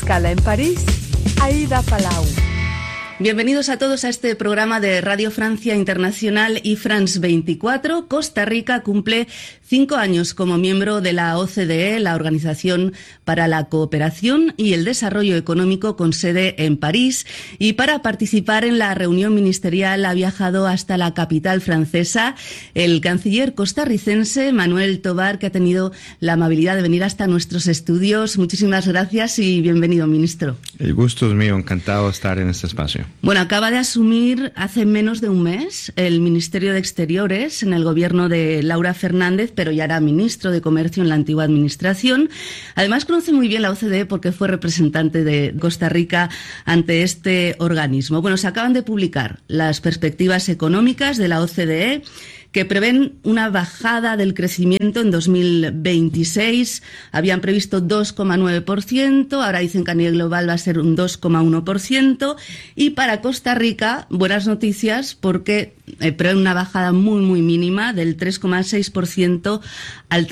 Escala en París, Aida Palau. Bienvenidos a todos a este programa de Radio Francia Internacional y France 24. Costa Rica cumple 5 años como miembro de la OCDE, la Organización para la Cooperación y el Desarrollo Económico con sede en París. Y para participar en la reunión ministerial ha viajado hasta la capital francesa el canciller costarricense Manuel Tovar, que ha tenido la amabilidad de venir hasta nuestros estudios. Muchísimas gracias y bienvenido, ministro. El gusto es mío, encantado de estar en este espacio. Bueno, acaba de asumir hace menos de un mes el Ministerio de Exteriores en el gobierno de Laura Fernández, pero ya era ministro de Comercio en la antigua administración. Además, conoce muy bien la OCDE porque fue representante de Costa Rica ante este organismo. Bueno, se acaban de publicar las perspectivas económicas de la OCDE, que prevén una bajada del crecimiento en 2026. Habían previsto 2,9%, ahora dicen que a nivel global va a ser un 2,1%. Y para Costa Rica, buenas noticias, porque prevén una bajada muy mínima del 3,6% al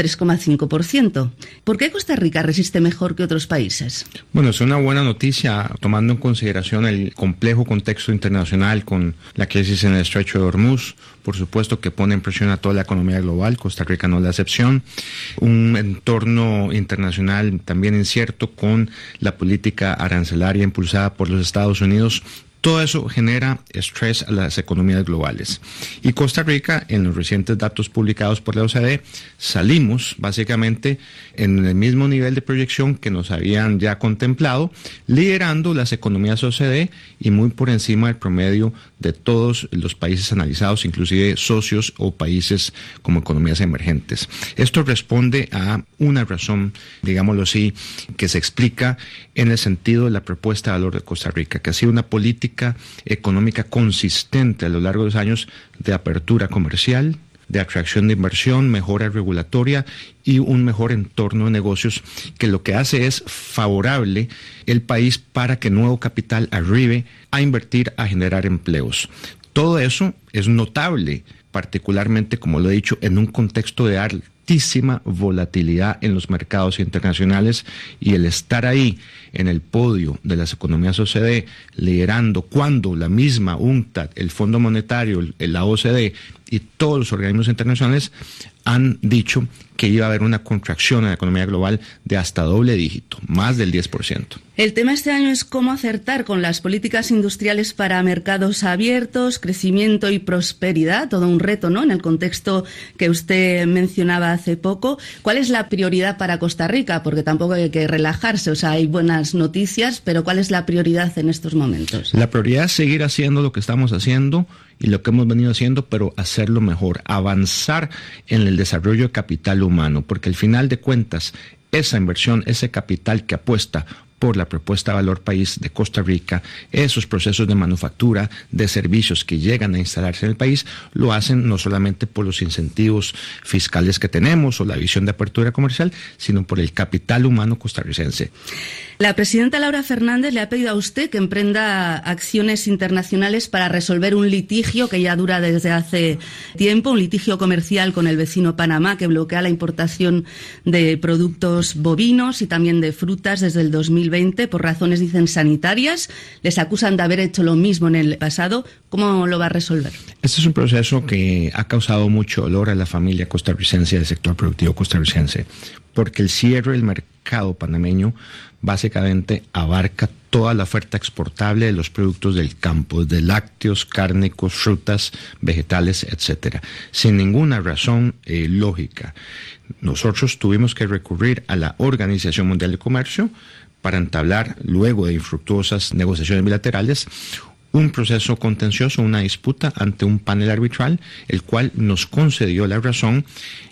3,5%. ¿Por qué Costa Rica resiste mejor que otros países? Bueno, es una buena noticia, tomando en consideración el complejo contexto internacional con la crisis en el Estrecho de Hormuz, por supuesto que pone en presión a toda la economía global, Costa Rica no es la excepción, un entorno internacional también incierto con la política arancelaria impulsada por los Estados Unidos. Todo eso genera estrés a las economías globales. Y Costa Rica, en los recientes datos publicados por la OCDE, salimos básicamente en el mismo nivel de proyección que nos habían ya contemplado, liderando las economías OCDE y muy por encima del promedio de todos los países analizados, inclusive socios o países como economías emergentes. Esto responde a una razón, digámoslo así, que se explica en el sentido de la propuesta de valor de Costa Rica, que ha sido una política económica consistente a lo largo de los años de apertura comercial, de atracción de inversión, mejora regulatoria y un mejor entorno de negocios que lo que hace es favorable el país para que nuevo capital arribe a invertir, a generar empleos. Todo eso es notable, particularmente, como lo he dicho, en un contexto de altísima volatilidad en los mercados internacionales, y el estar ahí en el podio de las economías OCDE, liderando cuando la misma UNCTAD, el Fondo Monetario, la OCDE y todos los organismos internacionales han dicho que iba a haber una contracción en la economía global de hasta doble dígito, más del 10%. El tema este año es cómo acertar con las políticas industriales para mercados abiertos, crecimiento y prosperidad, todo un reto, ¿no?, en el contexto que usted mencionaba hace poco. ¿Cuál es la prioridad para Costa Rica? Porque tampoco hay que relajarse, o sea, hay buenas noticias, pero ¿cuál es la prioridad en estos momentos? La prioridad es seguir haciendo lo que estamos haciendo y lo que hemos venido haciendo, pero hacerlo mejor, avanzar en el desarrollo de capital humano, porque al final de cuentas, esa inversión, ese capital que apuesta por la propuesta de valor país de Costa Rica, esos procesos de manufactura, de servicios que llegan a instalarse en el país, lo hacen no solamente por los incentivos fiscales que tenemos o la visión de apertura comercial, sino por el capital humano costarricense. La presidenta Laura Fernández le ha pedido a usted que emprenda acciones internacionales para resolver un litigio que ya dura desde hace tiempo, un litigio comercial con el vecino Panamá que bloquea la importación de productos bovinos y también de frutas desde el 2020 por razones, dicen, sanitarias. Les acusan de haber hecho lo mismo en el pasado. ¿Cómo lo va a resolver? Este es un proceso que ha causado mucho dolor a la familia costarricense, del sector productivo costarricense, porque el cierre del mercado panameño básicamente abarca toda la oferta exportable de los productos del campo, de lácteos, cárnicos, frutas, vegetales, etcétera, sin ninguna razón lógica. Nosotros tuvimos que recurrir a la Organización Mundial de Comercio para entablar, luego de infructuosas negociaciones bilaterales, un proceso contencioso, una disputa ante un panel arbitral, el cual nos concedió la razón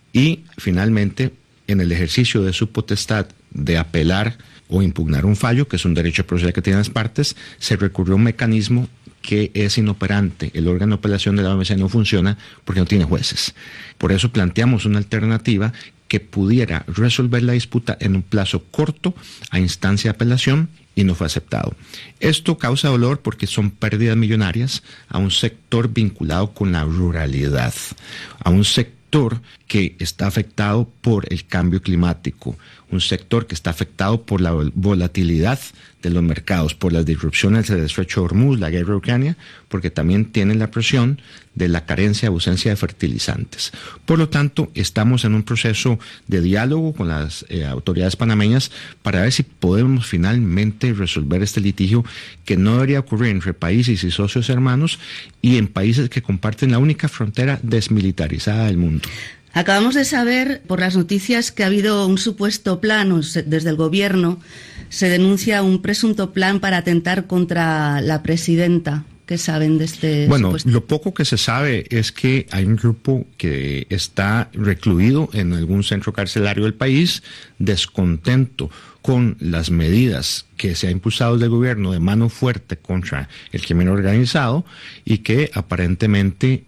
y finalmente, en el ejercicio de su potestad de apelar o impugnar un fallo, que es un derecho procesal que tienen las partes, se recurrió a un mecanismo que es inoperante. El órgano de apelación de la OMC no funciona porque no tiene jueces. Por eso planteamos una alternativa que pudiera resolver la disputa en un plazo corto a instancia de apelación y no fue aceptado. Esto causa dolor porque son pérdidas millonarias a un sector vinculado con la ruralidad, a un sector que está afectado por el cambio climático, un sector que está afectado por la volatilidad de los mercados, por las disrupciones del estrecho de Hormuz, la guerra de Ucrania, porque también tienen la presión de la carencia o ausencia de fertilizantes. Por lo tanto, estamos en un proceso de diálogo con las autoridades panameñas para ver si podemos finalmente resolver este litigio que no debería ocurrir entre países y socios hermanos y en países que comparten la única frontera desmilitarizada del mundo. Acabamos de saber por las noticias que ha habido un supuesto plan, desde el gobierno se denuncia un presunto plan para atentar contra la presidenta. ¿Qué saben de este supuesto? Lo poco que se sabe es que hay un grupo que está recluido en algún centro carcelario del país, descontento con las medidas que se ha impulsado desde el gobierno de mano fuerte contra el crimen organizado y que aparentemente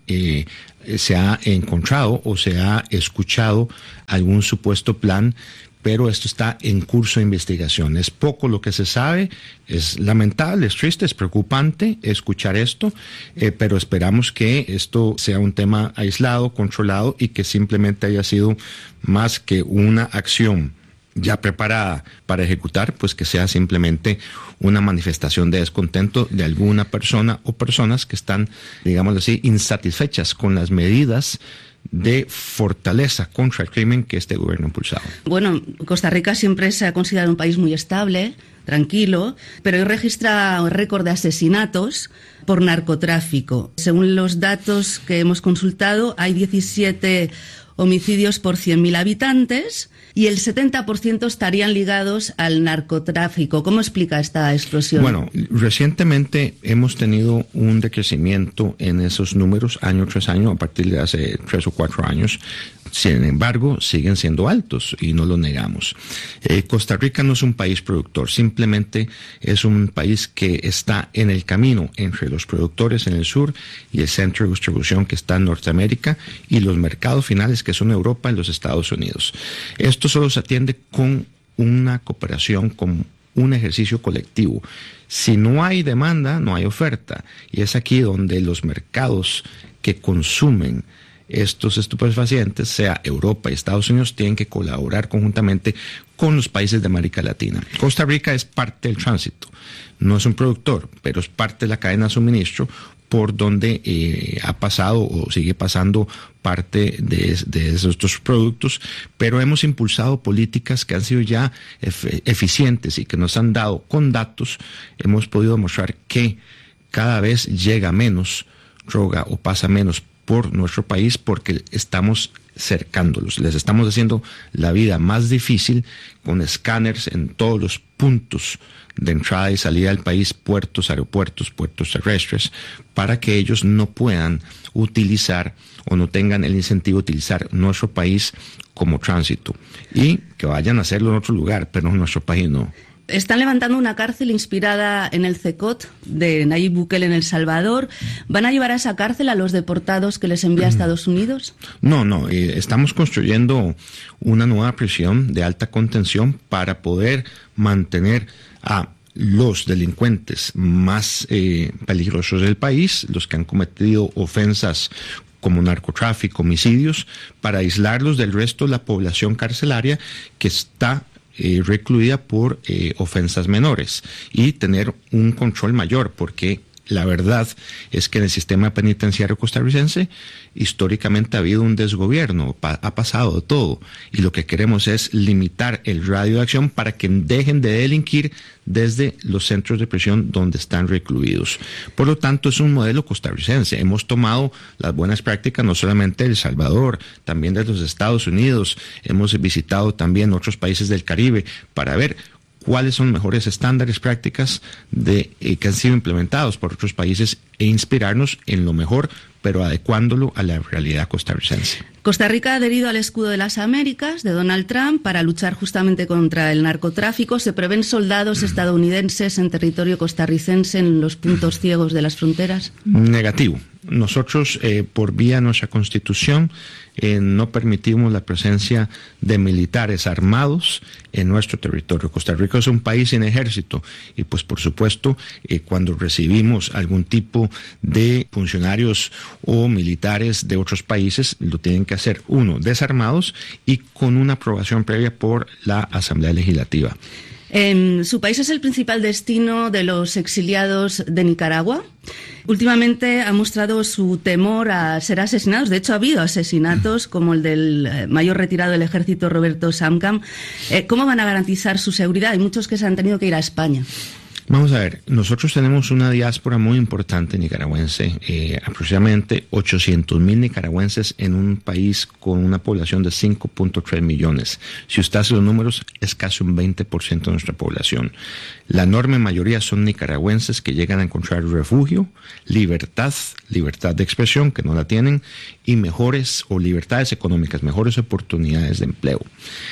se ha encontrado o se ha escuchado algún supuesto plan, pero esto está en curso de investigación. Es poco lo que se sabe, es lamentable, es triste, es preocupante escuchar esto, pero esperamos que esto sea un tema aislado, controlado y que simplemente haya sido más que una acción ya preparada para ejecutar, pues que sea simplemente una manifestación de descontento de alguna persona o personas que están, digámoslo así, insatisfechas con las medidas de fortaleza contra el crimen que este gobierno ha impulsado. Bueno, Costa Rica siempre se ha considerado un país muy estable, tranquilo, pero hoy registra un récord de asesinatos por narcotráfico. Según los datos que hemos consultado, hay 17 homicidios por 100.000 habitantes y el 70% estarían ligados al narcotráfico. ¿Cómo explica esta explosión? Bueno, recientemente hemos tenido un decrecimiento en esos números año tras año, a partir de hace 3 o 4 años. Sin embargo, siguen siendo altos y no lo negamos. Costa Rica no es un país productor, simplemente es un país que está en el camino entre los productores en el sur y el centro de distribución que está en Norteamérica y los mercados finales que son Europa y los Estados Unidos. Esto solo se atiende con una cooperación, con un ejercicio colectivo. Si no hay demanda, no hay oferta. Y es aquí donde los mercados que consumen estos estupefacientes, sea Europa y Estados Unidos, tienen que colaborar conjuntamente con los países de América Latina. Costa Rica es parte del tránsito, no es un productor, pero es parte de la cadena de suministro por donde ha pasado o sigue pasando parte de estos productos, pero hemos impulsado políticas que han sido ya eficientes y que nos han dado con datos, hemos podido demostrar que cada vez llega menos droga o pasa menos por nuestro país porque estamos cercándolos, les estamos haciendo la vida más difícil con escáneres en todos los puntos de entrada y salida del país, puertos, aeropuertos, puertos terrestres, para que ellos no puedan utilizar o no tengan el incentivo de utilizar nuestro país como tránsito y que vayan a hacerlo en otro lugar, pero en nuestro país no. Están levantando una cárcel inspirada en el CECOT de Nayib Bukele en El Salvador. ¿Van a llevar a esa cárcel a los deportados que les envía a Estados Unidos? No, estamos construyendo una nueva prisión de alta contención para poder mantener a los delincuentes más peligrosos del país, los que han cometido ofensas como narcotráfico, homicidios, para aislarlos del resto de la población carcelaria que está recluida por ofensas menores y tener un control mayor, porque la verdad es que en el sistema penitenciario costarricense históricamente ha habido un desgobierno, ha pasado de todo, y lo que queremos es limitar el radio de acción para que dejen de delinquir desde los centros de prisión donde están recluidos. Por lo tanto, es un modelo costarricense. Hemos tomado las buenas prácticas no solamente de El Salvador, también de los Estados Unidos, hemos visitado también otros países del Caribe para ver cuáles son mejores estándares, prácticas que han sido implementados por otros países e inspirarnos en lo mejor, pero adecuándolo a la realidad costarricense. Costa Rica ha adherido al escudo de las Américas de Donald Trump para luchar justamente contra el narcotráfico. ¿Se prevén soldados estadounidenses en territorio costarricense en los puntos ciegos de las fronteras? Negativo. Nosotros, por vía de nuestra Constitución, no permitimos la presencia de militares armados en nuestro territorio. Costa Rica es un país sin ejército y pues por supuesto cuando recibimos algún tipo de funcionarios o militares de otros países lo tienen que hacer, uno, desarmados y con una aprobación previa por la Asamblea Legislativa. Su país es el principal destino de los exiliados de Nicaragua. Últimamente ha mostrado su temor a ser asesinados. De hecho, ha habido asesinatos como el del mayor retirado del ejército, Roberto Samcam. ¿Cómo van a garantizar su seguridad? Hay muchos que se han tenido que ir a España. Vamos a ver, nosotros tenemos una diáspora muy importante nicaragüense, aproximadamente 800,000 nicaragüenses en un país con una población de 5.3 millones. Si usted hace los números, es casi un 20% de nuestra población. La enorme mayoría son nicaragüenses que llegan a encontrar refugio, libertad de expresión, que no la tienen, y mejores o libertades económicas, mejores oportunidades de empleo.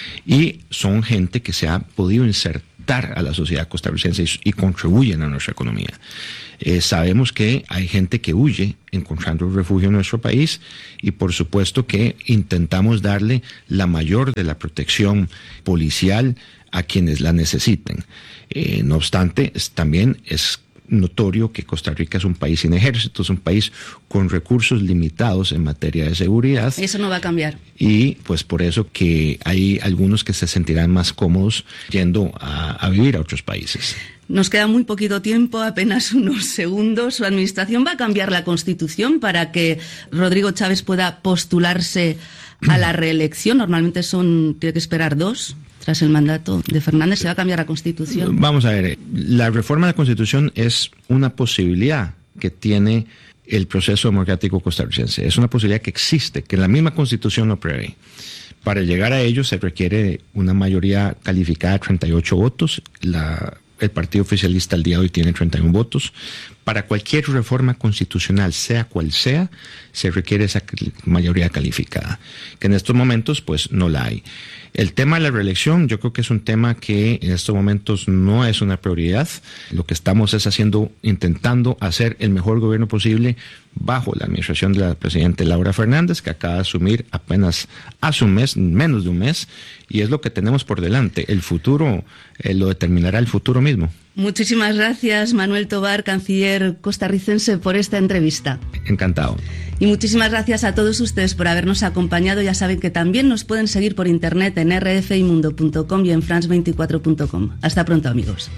Y son gente que se ha podido insertar a la sociedad costarricense y contribuyen a nuestra economía. Sabemos que hay gente que huye encontrando refugio en nuestro país y por supuesto que intentamos darle la mayor de la protección policial a quienes la necesiten. No obstante, también es notorio que Costa Rica es un país sin ejército, es un país con recursos limitados en materia de seguridad. Eso no va a cambiar. Y pues por eso que hay algunos que se sentirán más cómodos yendo a vivir a otros países. Nos queda muy poquito tiempo, apenas unos segundos. Su administración va a cambiar la Constitución para que Rodrigo Chávez pueda postularse a la reelección. Normalmente tiene que esperar 2. Tras el mandato de Fernández, ¿se va a cambiar la Constitución? Vamos a ver, la reforma de la Constitución es una posibilidad que tiene el proceso democrático costarricense. Es una posibilidad que existe, que la misma Constitución lo prevé. Para llegar a ello se requiere una mayoría calificada de 38 votos. El partido oficialista al día de hoy tiene 31 votos. Para cualquier reforma constitucional, sea cual sea, se requiere esa mayoría calificada, que en estos momentos pues no la hay. El tema de la reelección yo creo que es un tema que en estos momentos no es una prioridad. Lo que estamos es intentando hacer el mejor gobierno posible bajo la administración de la presidenta Laura Fernández, que acaba de asumir apenas hace un mes, menos de un mes, y es lo que tenemos por delante. El futuro lo determinará el futuro mismo. Muchísimas gracias, Manuel Tobar, canciller costarricense, por esta entrevista. Encantado. Y muchísimas gracias a todos ustedes por habernos acompañado. Ya saben que también nos pueden seguir por internet en rfimundo.com y en france24.com. Hasta pronto, amigos.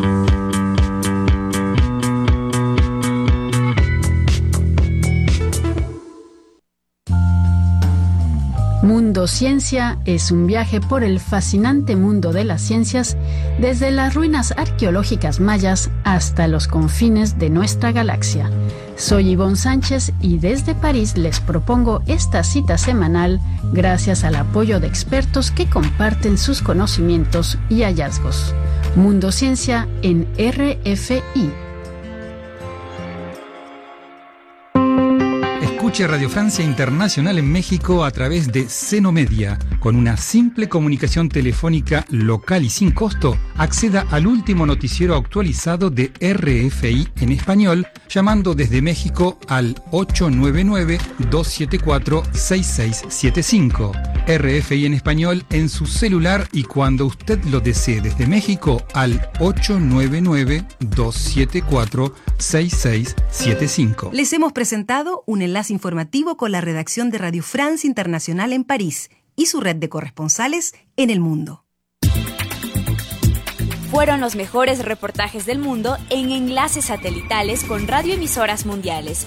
Mundo Ciencia es un viaje por el fascinante mundo de las ciencias, desde las ruinas arqueológicas mayas hasta los confines de nuestra galaxia. Soy Ivonne Sánchez y desde París les propongo esta cita semanal gracias al apoyo de expertos que comparten sus conocimientos y hallazgos. Mundo Ciencia en RFI. Escuche Radio Francia Internacional en México a través de Seno Media. Con una simple comunicación telefónica local y sin costo, acceda al último noticiero actualizado de RFI en español, llamando desde México al 899-274-6675. RFI en español en su celular y cuando usted lo desee desde México al 899-274-6675. Les hemos presentado un enlace informativo con la redacción de Radio France Internacional en París y su red de corresponsales en el mundo. Fueron los mejores reportajes del mundo en enlaces satelitales con radioemisoras mundiales.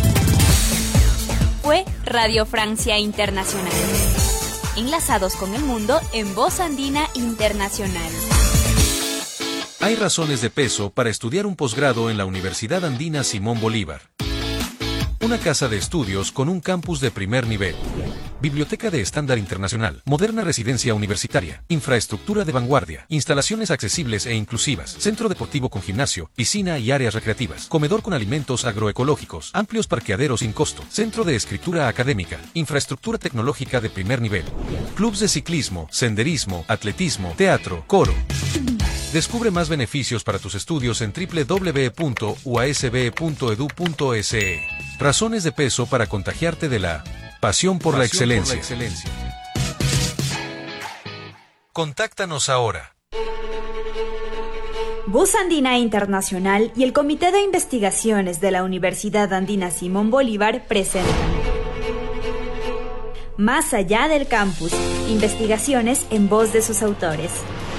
Fue Radio Francia Internacional. Enlazados con el mundo en Voz Andina Internacional. Hay razones de peso para estudiar un posgrado en la Universidad Andina Simón Bolívar. Una casa de estudios con un campus de primer nivel. Biblioteca de estándar internacional, moderna residencia universitaria, infraestructura de vanguardia, instalaciones accesibles e inclusivas, centro deportivo con gimnasio, piscina y áreas recreativas, comedor con alimentos agroecológicos, amplios parqueaderos sin costo, centro de escritura académica, infraestructura tecnológica de primer nivel, clubs de ciclismo, senderismo, atletismo, teatro, coro. Descubre más beneficios para tus estudios en www.uasb.edu.es. Razones de peso para contagiarte de la pasión por la excelencia. Contáctanos ahora. Voz Andina Internacional y el Comité de Investigaciones de la Universidad Andina Simón Bolívar presentan Más allá del campus, investigaciones en voz de sus autores.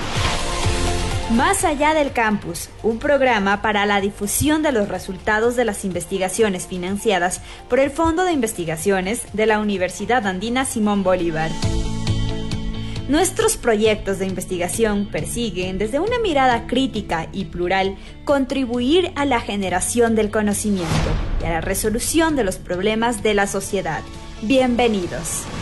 Más allá del campus, un programa para la difusión de los resultados de las investigaciones financiadas por el Fondo de Investigaciones de la Universidad Andina Simón Bolívar. Nuestros proyectos de investigación persiguen, desde una mirada crítica y plural, contribuir a la generación del conocimiento y a la resolución de los problemas de la sociedad. Bienvenidos.